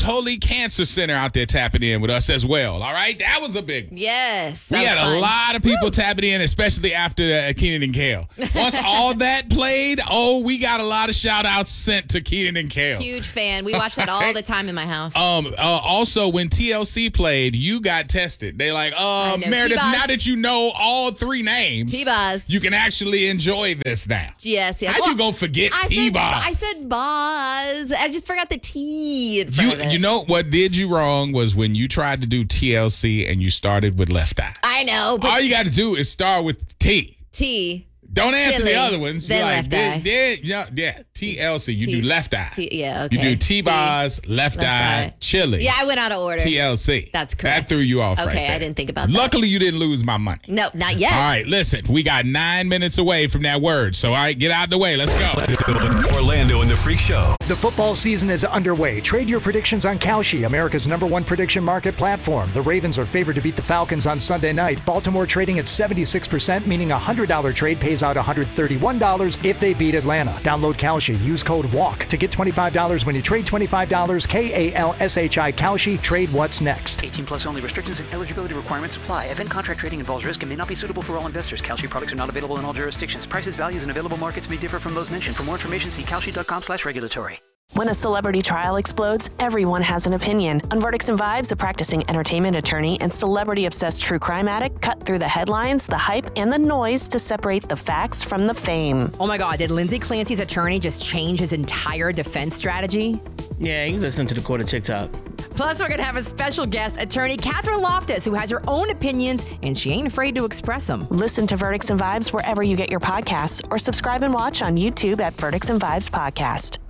Holy Cancer Center out there tapping in with us as well. All right, that was a big one. Yes. We had a lot of people tapping in, especially after Keenan and Kel. Once all that played, we got a lot of shout outs sent to Keenan and Kel. Huge fan. We watch that all the time in my house. Also, when TLC played, you got tested. They like, Meredith, T-Boz. now that you know all three names, T-Boz. you can actually enjoy this now. Yes. How you gonna forget T-Boz? I said Boz. I just forgot the T in front of it. You know what did you wrong was when you tried to do TLC and you started with Left Eye. I know. But All you got to do is start with T. T. Don't answer Chili, the other ones. then You're Left Eye. Yeah, TLC. You do Left Eye. Yeah, okay. You do T-Boz, Left Eye, Chili. Yeah, I went out of order. TLC. That's correct. That threw you off right Okay, there. I didn't think about that. Luckily, you didn't lose my money. No, not yet. All right, listen. We got 9 minutes away from that word. So, all right, get out of the way. Let's go. Orlando and the Freak Show. The football season is underway. Trade your predictions on Kalshi, America's #1 prediction market platform. The Ravens are favored to beat the Falcons on Sunday night. Baltimore trading at 76%, meaning a $100 trade pays out $131 if they beat Atlanta. Download Kalshi. Use code WALK to get $25 when you trade $25. KALSHI Kalshi. Trade what's next. 18 plus only. Restrictions and eligibility requirements apply. Event contract trading involves risk and may not be suitable for all investors. Kalshi products are not available in all jurisdictions. Prices, values, and available markets may differ from those mentioned. For more information, see kalshi.com/regulatory. When a celebrity trial explodes, everyone has an opinion. On Verdicts and Vibes, a practicing entertainment attorney and celebrity-obsessed true crime addict cut through the headlines, the hype, and the noise to separate the facts from the fame. Oh my God, did Lindsay Clancy's attorney just change his entire defense strategy? Yeah, he was listening to the court of TikTok. Plus, we're going to have a special guest, attorney Catherine Loftus, who has her own opinions, and she ain't afraid to express them. Listen to Verdicts and Vibes wherever you get your podcasts, or subscribe and watch on YouTube at Verdicts and Vibes Podcast.